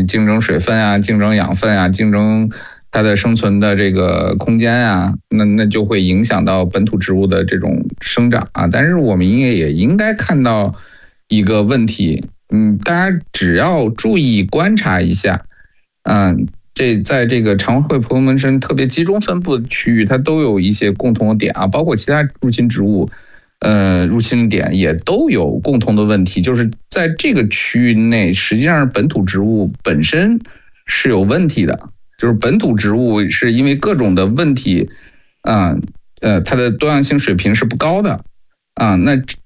竞争水分啊，竞争养分啊，竞争它的生存的这个空间啊，那就会影响到本土植物的这种生长啊。但是我们也应该看到一个问题，大家只要注意观察一下，在这个长喙婆罗门参特别集中分布的区域，它都有一些共同的点啊，包括其他入侵植物，入侵点也都有共同的问题，就是在这个区域内，实际上本土植物本身是有问题的，就是本土植物是因为各种的问题，它的多样性水平是不高的，那